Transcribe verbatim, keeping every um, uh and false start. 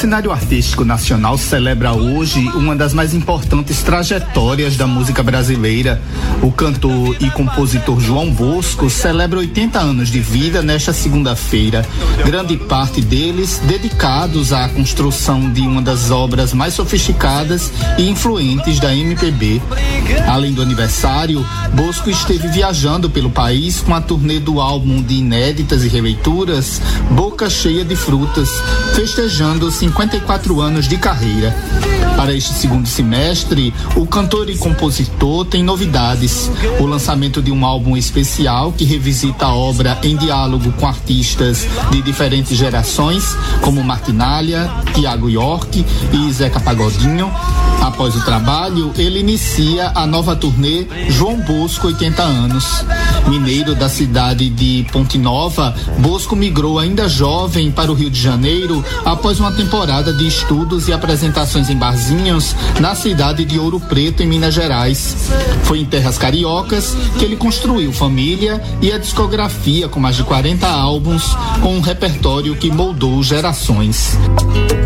cenário artístico nacional celebra hoje uma das mais importantes trajetórias da música brasileira. O cantor e compositor João Bosco celebra oitenta anos de vida nesta segunda-feira, grande parte deles dedicados à construção de uma das obras mais sofisticadas e influentes da M P B. Além do aniversário, Bosco esteve viajando pelo país com a turnê do álbum de inéditas e releituras Boca Cheia de Frutas, festejando cinquenta e quatro anos de carreira. Para este segundo semestre, o cantor e compositor tem novidades. O lançamento de um álbum especial que revisita a obra em diálogo com artistas de diferentes gerações, como Martinalha, Tiago York e Zeca Pagodinho. Após o trabalho, ele inicia a nova turnê João Bosco oitenta anos. Mineiro da cidade de Ponte Nova, Bosco migrou ainda jovem para o Rio de Janeiro após uma temporada de estudos e apresentações em barzinhos na cidade de Ouro Preto, em Minas Gerais. Foi em terras cariocas que ele construiu família e a discografia com mais de quarenta álbuns, com um repertório que moldou gerações.